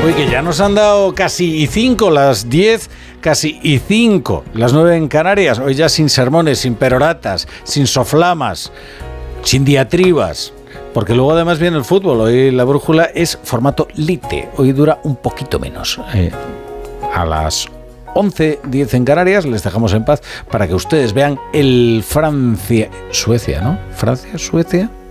Uy, que ya nos han dado casi y 5, las 10, casi y 5, las 9 en Canarias. Hoy ya sin sermones, sin peroratas, sin soflamas, sin diatribas. Porque luego además viene el fútbol. Hoy la brújula es formato lite. Hoy dura un poquito menos. A las 11:10 en Canarias les dejamos en paz para que ustedes vean el Francia-Suecia, ¿no? ¿Francia-Suecia?